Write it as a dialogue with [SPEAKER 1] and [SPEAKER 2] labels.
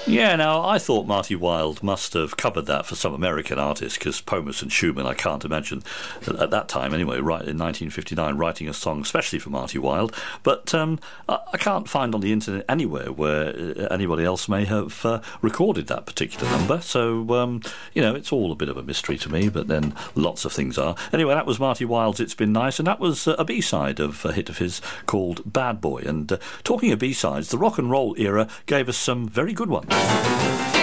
[SPEAKER 1] Yeah, now, I thought Marty Wilde must have covered that for some American artist, because Pomus and Schumann, I can't imagine, at that time anyway, right in 1959, writing a song especially for Marty Wilde. But I can't find on the internet anywhere where anybody else may have recorded that particular number. So, it's all a bit of a mystery to me, but then lots of things are. Anyway, that was Marty Wilde's It's Been Nice, and that was a B-side of a hit of his called Bad Boy. And talking of B-sides, the rock and roll era gave us some very good ones.